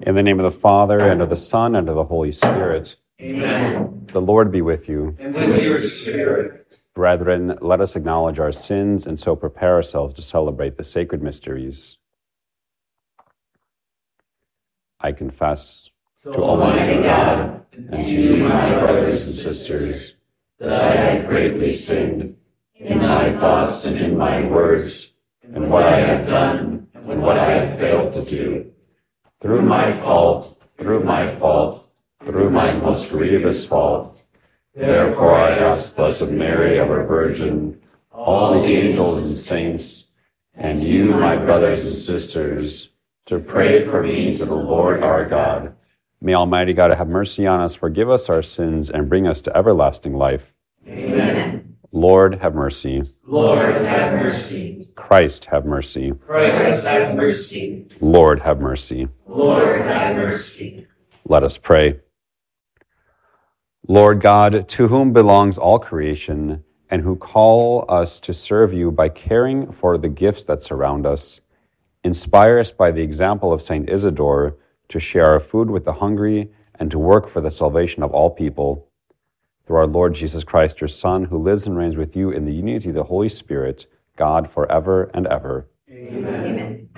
In the name of the Father, and of the Son, and of the Holy Spirit. Amen. The Lord be with you. And with your spirit. Brethren, let us acknowledge our sins and so prepare ourselves to celebrate the sacred mysteries. I confess to Almighty God and to you, my brothers and sisters, that I have greatly sinned in my thoughts and in my words, and what I have done and what I have failed to do. Through my fault, through my most grievous fault. Therefore I ask Blessed Mary, ever Virgin, all the angels and saints, and you, my brothers and sisters, to pray for me to the Lord our God. May Almighty God have mercy on us, forgive us our sins, and bring us to everlasting life. Amen. Lord, have mercy. Lord, have mercy. Christ, have mercy. Christ, have mercy. Lord, have mercy. Lord, have mercy. Let us pray. Lord God, to whom belongs all creation, and who call us to serve you by caring for the gifts that surround us, inspire us by the example of Saint Isidore to share our food with the hungry and to work for the salvation of all people. Through our Lord Jesus Christ, your Son, who lives and reigns with you in the unity of the Holy Spirit, God, forever and ever. Amen.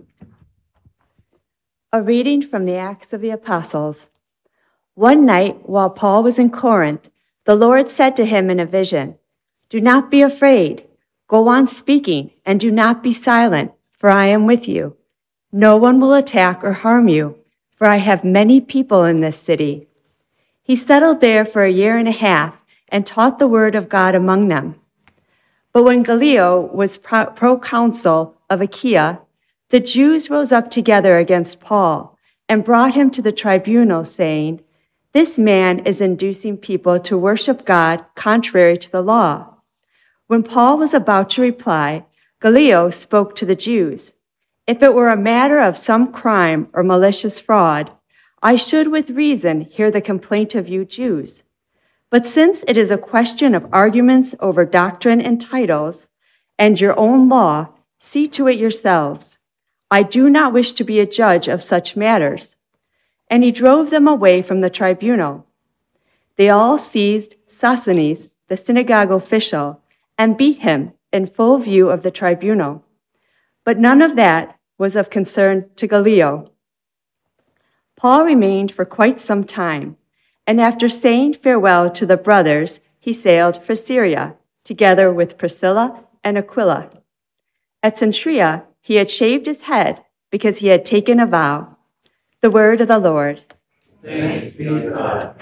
A reading from the Acts of the Apostles. One night, while Paul was in Corinth, the Lord said to him in a vision, "Do not be afraid. Go on speaking, and do not be silent, for I am with you. No one will attack or harm you, for I have many people in this city." He settled there for a year and a half and taught the word of God among them. But when Gallio was proconsul of Achaia, the Jews rose up together against Paul and brought him to the tribunal, saying, "This man is inducing people to worship God contrary to the law." When Paul was about to reply, Gallio spoke to the Jews. "If it were a matter of some crime or malicious fraud, I should with reason hear the complaint of you Jews. But since it is a question of arguments over doctrine and titles, and your own law, see to it yourselves. I do not wish to be a judge of such matters." And he drove them away from the tribunal. They all seized Sosthenes, the synagogue official, and beat him in full view of the tribunal. But none of that was of concern to Gallio. Paul remained for quite some time, and after saying farewell to the brothers, he sailed for Syria, together with Priscilla and Aquila. At Cenchrea, he had shaved his head because he had taken a vow. The word of the Lord. Thanks be to God.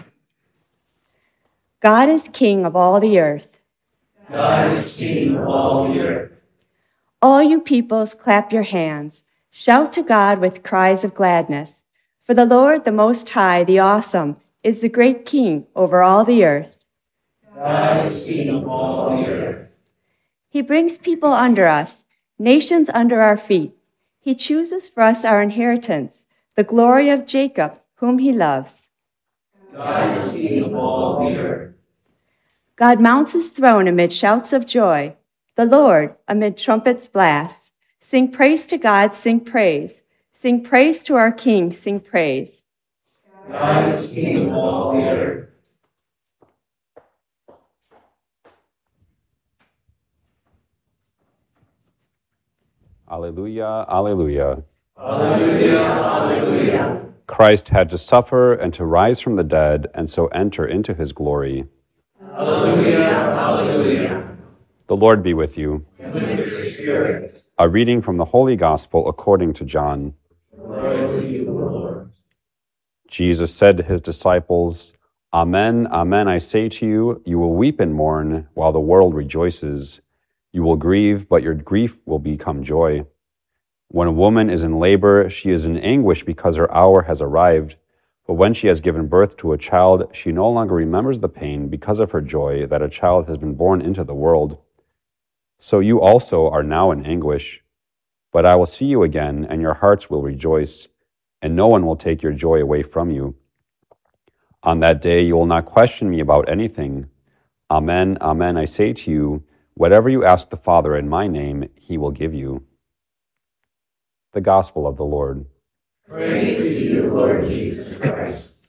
God is king of all the earth. God is king of all the earth. All you peoples, clap your hands. Shout to God with cries of gladness. For the Lord, the Most High, the Awesome, is the great King over all the earth. God is king of all the earth. He brings people under us, nations under our feet. He chooses for us our inheritance, the glory of Jacob, whom he loves. God is king of all the earth. God mounts his throne amid shouts of joy. The Lord amid trumpets blasts. Sing praise to God, sing praise. Sing praise to our King, sing praise. God is king of all the earth. Alleluia, alleluia. Alleluia, alleluia. Christ had to suffer and to rise from the dead, and so enter into his glory. Alleluia, alleluia. The Lord be with you. And with your spirit. A reading from the Holy Gospel according to John. Glory to you, Lord. Jesus said to his disciples, "Amen, amen, I say to you, you will weep and mourn while the world rejoices. You will grieve, but your grief will become joy. When a woman is in labor, she is in anguish because her hour has arrived. But when she has given birth to a child, she no longer remembers the pain because of her joy that a child has been born into the world. So you also are now in anguish. But I will see you again, and your hearts will rejoice, and no one will take your joy away from you. On that day you will not question me about anything. Amen, amen, I say to you, whatever you ask the Father in my name, he will give you." The Gospel of the Lord. Praise to you, Lord Jesus Christ.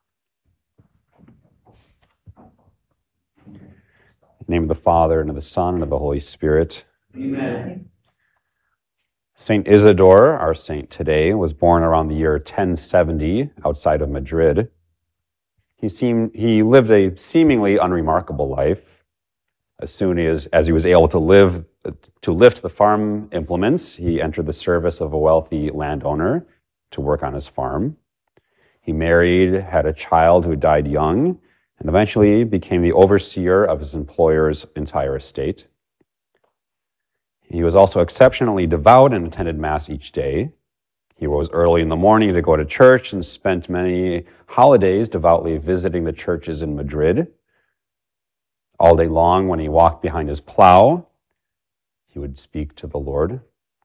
In the name of the Father, and of the Son, and of the Holy Spirit. Amen. Saint Isidore, our saint today, was born around the year 1070 outside of Madrid. He lived a seemingly unremarkable life. As soon as he was able to lift the farm implements, he entered the service of a wealthy landowner to work on his farm. He married, had a child who died young, and eventually became the overseer of his employer's entire estate. He was also exceptionally devout and attended Mass each day. He rose early in the morning to go to church and spent many holidays devoutly visiting the churches in Madrid. All day long, when he walked behind his plow, he would speak to the Lord.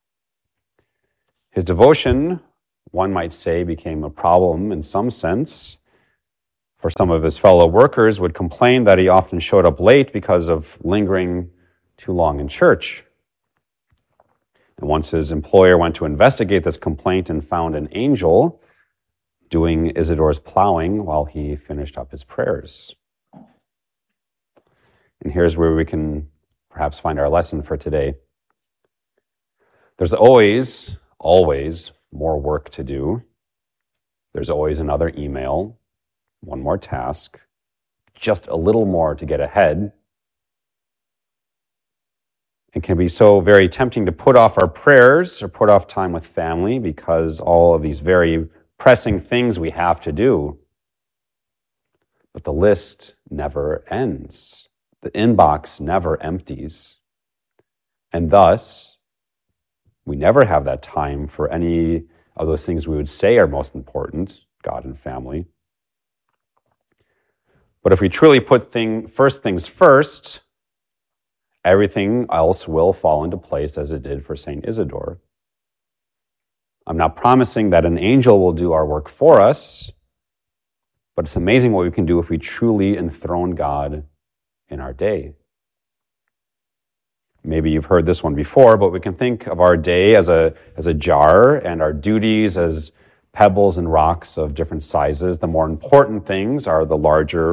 His devotion, one might say, became a problem in some sense. For some of his fellow workers would complain that he often showed up late because of lingering too long in church. And once his employer went to investigate this complaint and found an angel doing Isidore's plowing while he finished up his prayers. And here's where we can perhaps find our lesson for today. There's always more work to do. There's always another email, one more task, just a little more to get ahead. It can be so very tempting to put off our prayers or put off time with family because all of these very pressing things we have to do. But the list never ends. The inbox never empties. And thus, we never have that time for any of those things we would say are most important, God and family. But if we truly put first things first, everything else will fall into place as it did for St. Isidore. I'm not promising that an angel will do our work for us, but it's amazing what we can do if we truly enthrone God in our day. Maybe you've heard this one before, but we can think of our day as a jar and our duties as pebbles and rocks of different sizes. The more important things are the larger